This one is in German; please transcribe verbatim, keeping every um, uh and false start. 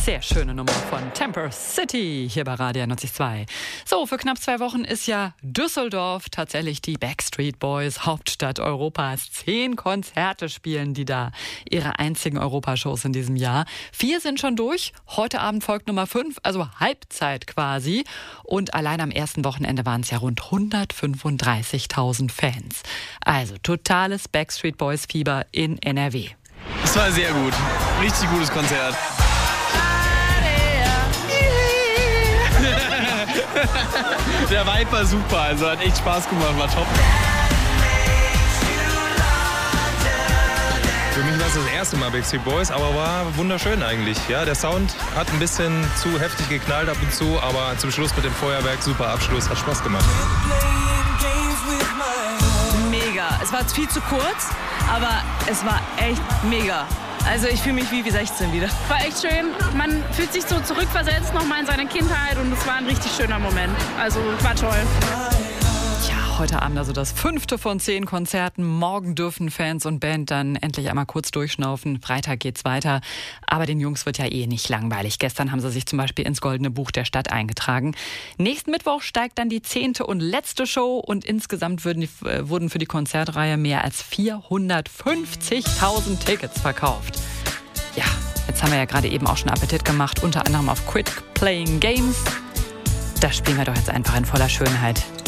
Sehr schöne Nummer von Temper City hier bei Radio neunzig Komma zwei. So, für knapp zwei Wochen ist ja Düsseldorf tatsächlich die Backstreet Boys Hauptstadt Europas. Zehn Konzerte spielen die da, ihre einzigen Europashows in diesem Jahr. Vier sind schon durch. Heute Abend folgt Nummer fünf, also Halbzeit quasi. Und allein am ersten Wochenende waren es ja rund hundertfünfunddreißigtausend Fans. Also totales Backstreet Boys Fieber in N R W. Es war sehr gut. Richtig gutes Konzert. Der Vibe war super, also hat echt Spaß gemacht, war top. Für mich war es das erste Mal Backstreet Boys, aber war wunderschön eigentlich. Ja, der Sound hat ein bisschen zu heftig geknallt ab und zu, aber zum Schluss mit dem Feuerwerk, super Abschluss, hat Spaß gemacht. Mega. Es war viel zu kurz, aber es war echt mega. Also ich fühle mich wie sechzehn wieder. War echt schön. Man fühlt sich so zurückversetzt nochmal in seine Kindheit und es war ein richtig schöner Moment. Also war toll. Ja, heute Abend also das fünfte von zehn Konzerten. Morgen dürfen Fans und Band dann endlich einmal kurz durchschnaufen. Freitag geht's weiter. Aber den Jungs wird ja eh nicht langweilig. Gestern haben sie sich zum Beispiel ins Goldene Buch der Stadt eingetragen. Nächsten Mittwoch steigt dann die zehnte und letzte Show. Und insgesamt würden die, äh, wurden für die Konzertreihe mehr als vierhundertfünfzigtausend Tickets verkauft. Ja, jetzt haben wir ja gerade eben auch schon Appetit gemacht. Unter anderem auf Quit Playing Games. Das spielen wir doch jetzt einfach in voller Schönheit.